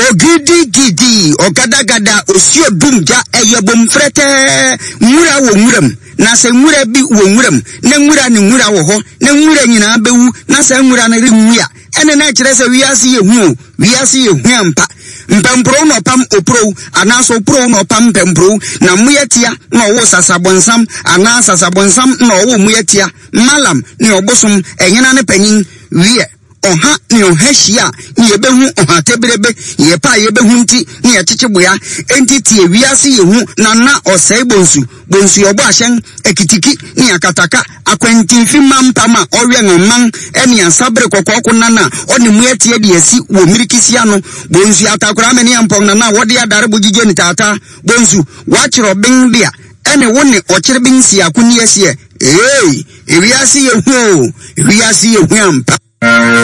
Gidi ogadagada osio dumja eyebom frete nwura wo nwuram na se nwura bi wo nwuram na nwura ni nwura wo ho na nwura nyina bewu na se nwura na riwia ene na kire se wiase yehu ampa mpempro no pam opro anaso pro no pam pempro na muyetia na wo sasabonsam ana sasabonsam na wo muyetia malam ni obosom enyina ne panyin wie oha ni ohahia ni yebehu oha tebrebe yepa yebehu nti ni yechecheboya entity ewiase yehu na osei bonsu obo ahyen ekitiki ni akataka akwanti fimampama owe nman eni asabre kokoko nana oni muetie de asi wo mirikisia no bonsu atakura meni ampong na wode adare bogije ni tata bonsu wachiro bin bia ene woni okire bin si akuni asie ewiase yehu ampa